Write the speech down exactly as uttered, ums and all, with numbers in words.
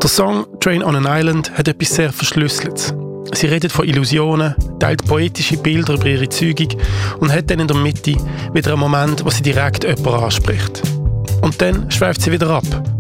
Der Song «Train on an Island» hat etwas sehr Verschlüsseltes. Sie redet von Illusionen, teilt poetische Bilder über ihre Zeugung und hat dann in der Mitte wieder einen Moment, wo sie direkt jemanden anspricht. Und dann schweift sie wieder ab